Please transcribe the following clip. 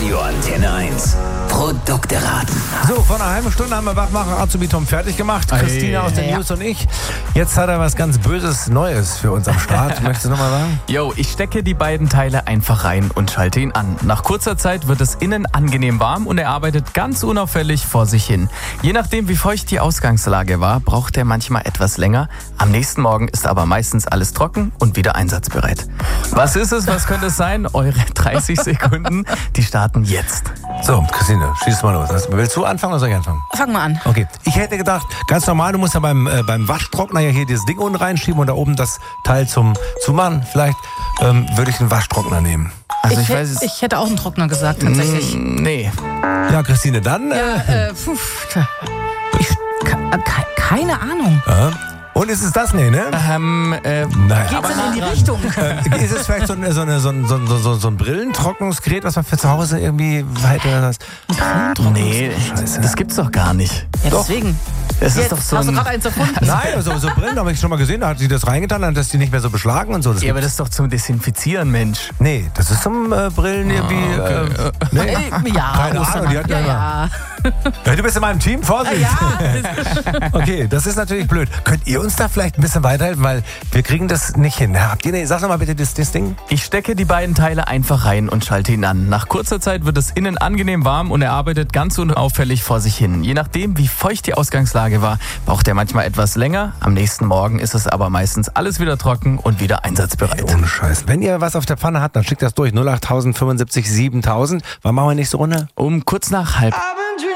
Radio Antenne 1. Produkte raten. So, vor einer halben Stunde haben wir Wachmacher Azubi Tom fertig gemacht. Christina aus den News und ich. Jetzt hat er was ganz Böses Neues für uns am Start. Möchtest du nochmal sagen? Jo, ich stecke die beiden Teile einfach rein und schalte ihn an. Nach kurzer Zeit wird es innen angenehm warm und er arbeitet ganz unauffällig vor sich hin. Je nachdem, wie feucht die Ausgangslage war, braucht er manchmal etwas länger. Am nächsten Morgen ist aber meistens alles trocken und wieder einsatzbereit. Was ist es? Was könnte es sein? Eure 30 Sekunden, die starten jetzt. So, Christine, schieß mal los. Willst du anfangen oder soll ich anfangen? Fang mal an. Okay, ich hätte gedacht, ganz normal, du musst ja beim Waschtrockner ja hier dieses Ding unten reinschieben und da oben das Teil zum Zumachen. Vielleicht würde ich einen Waschtrockner nehmen. Also Ich hätte auch einen Trockner gesagt, tatsächlich. Nee. Ja, Christine, dann... Keine Ahnung. Und ist es das? Nee, ne? Nein. Geht's denn in die Richtung? Ist es vielleicht so ein Brillentrocknungsgerät, was man für zu Hause irgendwie weiter... Nee, das gibt's doch gar nicht. Ja, deswegen. Es ist Jetzt doch so hast du ein... gerade eins erfunden. Nein, so Brillen habe ich schon mal gesehen, da hat sie das reingetan, dann dass die nicht mehr so beschlagen und so. Das Ja, aber das ist doch zum Desinfizieren, Mensch. nee, das ist zum Brillen irgendwie... nee. Ja, Keine Ahnung, die hat ja ja. Ja, du bist in meinem Team, Vorsicht. Ja. Okay, das ist natürlich blöd. Könnt ihr uns da vielleicht ein bisschen weiterhelfen, weil wir kriegen das nicht hin. Habt ihr, sag doch mal bitte das Ding. Ich stecke die beiden Teile einfach rein und schalte ihn an. Nach kurzer Zeit wird es innen angenehm warm und er arbeitet ganz unauffällig vor sich hin. Je nachdem, wie feucht die Ausgangslage war, braucht er manchmal etwas länger. Am nächsten Morgen ist es aber meistens alles wieder trocken und wieder einsatzbereit. Ohne Scheiß. Wenn ihr was auf der Pfanne habt, dann schickt das durch. 08000 75 7000. Wann machen wir nächste Runde? Um kurz nach 12:30.